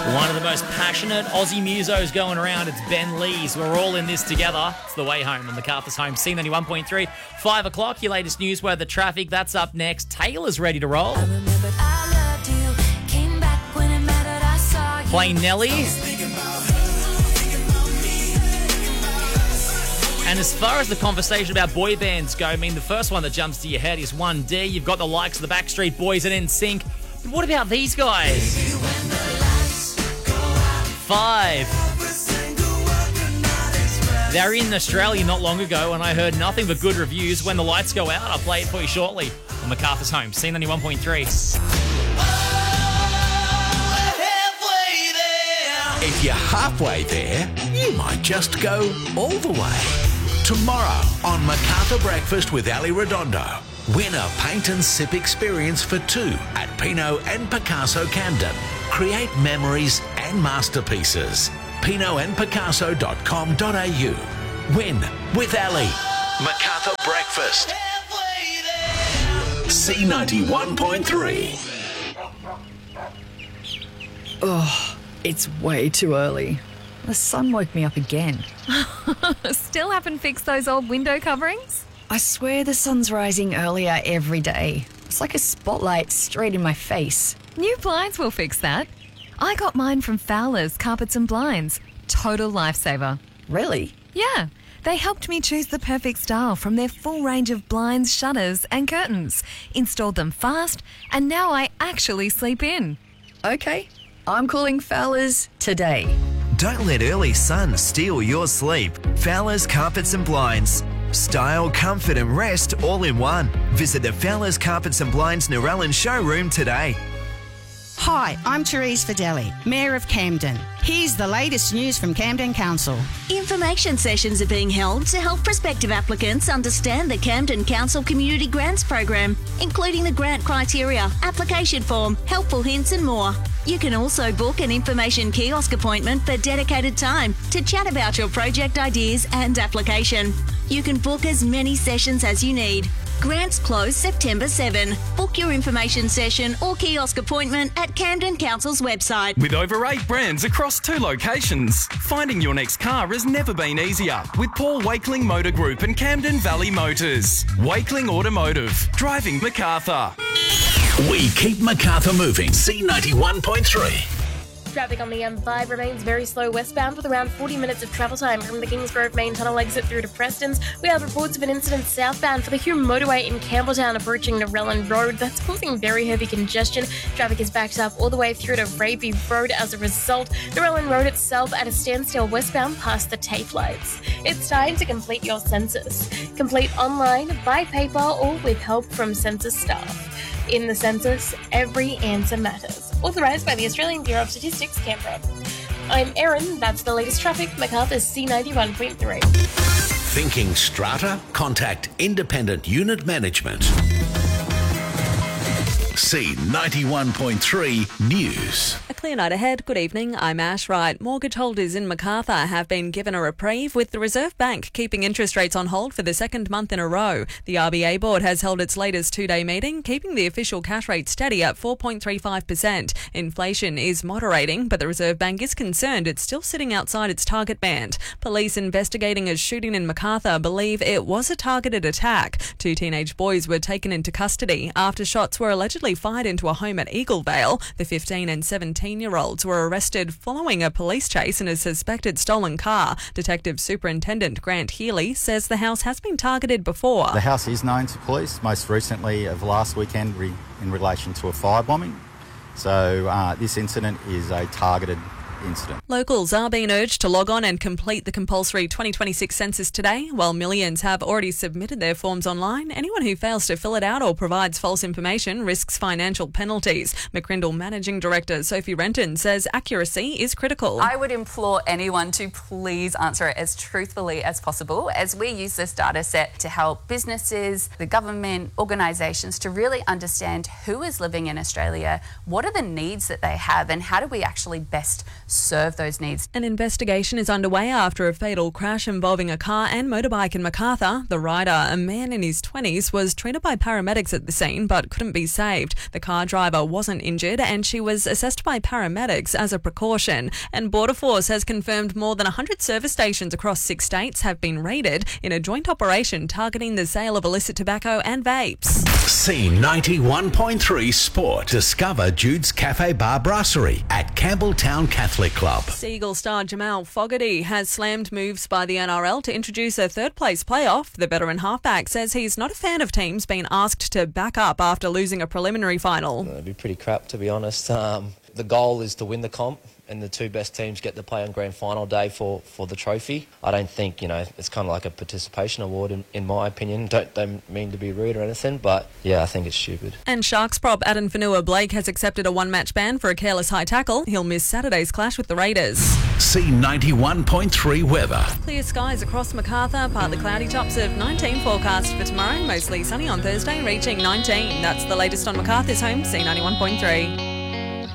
One of the most passionate Aussie musos going around. It's Ben Lees. We're all in this together. It's The Way Home on MacArthur's Home. C91.3. 5 o'clock, your latest news weather traffic. That's up next. Taylor's ready to roll. Playing Nelly. And as far as the conversation about boy bands go, I mean, the first one that jumps to your head is 1D. You've got the likes of the Backstreet Boys and NSYNC. But what about these guys? 5. They're in Australia not long ago, and I heard nothing but good reviews. When the lights go out, I'll play it for you shortly on MacArthur's Home, C91.3. If you're halfway there, you might just go all the way. Tomorrow on MacArthur Breakfast with Ali Redondo, win a paint and sip experience for 2 at Pinot and Picasso Camden. Create memories and masterpieces. pinotandpicasso.com.au. Win with Ali. MacArthur Breakfast. C91.3. Oh, it's way too early. The sun woke me up again. Still haven't fixed those old window coverings? I swear the sun's rising earlier every day. It's like a spotlight straight in my face. New blinds will fix that. I got mine from Fowler's Carpets and Blinds. Total lifesaver. Really? Yeah. They helped me choose the perfect style from their full range of blinds, shutters and curtains. Installed them fast, and now I actually sleep in. Okay, I'm calling Fowler's today. Don't let early sun steal your sleep. Fowler's Carpets and Blinds. Style, comfort and rest all in one. Visit the Fowler's Carpets and Blinds Narellan showroom today. Hi, I'm Therese Fideli, Mayor of Camden. Here's the latest news from Camden Council. Information sessions are being held to help prospective applicants understand the Camden Council Community Grants Program, including the grant criteria, application form, helpful hints and more. You can also book an information kiosk appointment for dedicated time to chat about your project ideas and application. You can book as many sessions as you need. Grants close September 7. Book your information session or kiosk appointment at Camden Council's website. With over 8 brands across 2 locations, finding your next car has never been easier with Paul Wakeling Motor Group and Camden Valley Motors. Wakeling Automotive, driving MacArthur. We keep MacArthur moving. C91.3. Traffic on the M5 remains very slow westbound with around 40 minutes of travel time from the Kingsgrove main tunnel exit through to Prestons. We have reports of an incident southbound for the Hume motorway in Campbelltown approaching Narellan Road. That's causing very heavy congestion. Traffic is backed up all the way through to Raby Road as a result. Narellan Road itself at a standstill westbound past the TAFE lights. It's time to complete your census. Complete online, by paper or with help from census staff. In the census, every answer matters. Authorised by the Australian Bureau of Statistics, Canberra. I'm Erin. That's the latest traffic. MacArthur's C91.3. Thinking strata? Contact Independent Unit Management. C91.3 News. A clear night ahead. Good evening. I'm Ash Wright. Mortgage holders in MacArthur have been given a reprieve with the Reserve Bank keeping interest rates on hold for the second month in a row. The RBA board has held its latest 2-day meeting, keeping the official cash rate steady at 4.35%. Inflation is moderating, but the Reserve Bank is concerned it's still sitting outside its target band. Police investigating a shooting in MacArthur believe it was a targeted attack. 2 teenage boys were taken into custody after shots were allegedly fired into a home at Eaglevale. The 15 and 17-year-olds were arrested following a police chase in a suspected stolen car. Detective Superintendent Grant Healy says the house has been targeted before. The house is known to police, most recently of last weekend in relation to a firebombing. So this incident is a targeted incident. Locals are being urged to log on and complete the compulsory 2026 census today. While millions have already submitted their forms online, anyone who fails to fill it out or provides false information risks financial penalties. McCrindle Managing Director Sophie Renton says accuracy is critical. I would implore anyone to please answer it as truthfully as possible, as we use this data set to help businesses, the government, organisations to really understand who is living in Australia, what are the needs that they have, and how do we actually best serve those needs. An investigation is underway after a fatal crash involving a car and motorbike in Macarthur. The rider, a man in his 20s, was treated by paramedics at the scene but couldn't be saved. The car driver wasn't injured and she was assessed by paramedics as a precaution. And Border Force has confirmed more than 100 service stations across 6 states have been raided in a joint operation targeting the sale of illicit tobacco and vapes. C91.3 Sport. Discover Jude's Cafe Bar Brasserie at Campbelltown Catholic Club. Seagull star Jamal Fogarty has slammed moves by the NRL to introduce a third-place playoff. The veteran halfback says he's not a fan of teams being asked to back up after losing a preliminary final. It'd be pretty crap, to be honest. The goal is to win the comp, and the 2 best teams get to play on grand final day for the trophy. I don't think, it's kind of like a participation award in my opinion. Don't mean to be rude or anything, but yeah, I think it's stupid. And Sharks prop Adam Fanua-Blake has accepted a 1-match ban for a careless high tackle. He'll miss Saturday's clash with the Raiders. C91.3 weather. Clear skies across Macarthur, partly cloudy, tops of 19 forecast for tomorrow, mostly sunny on Thursday, reaching 19. That's the latest on Macarthur's home, C91.3.